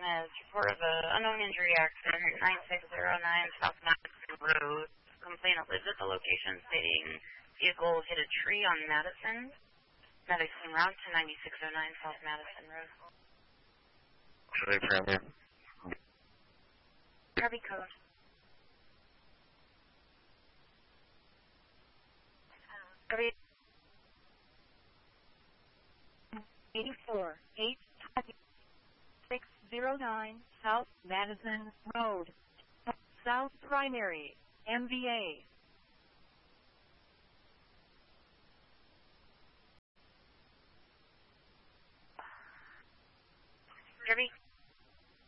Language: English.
Smith, report of an unknown injury accident, 9609 South Madison Road. Complainant lives at the location stating vehicle hit a tree on Madison. Medics en route to 9609 South Madison Road. Kirby code. Kirby. 848-609 South Madison Road. South Primary, MVA. Kirby.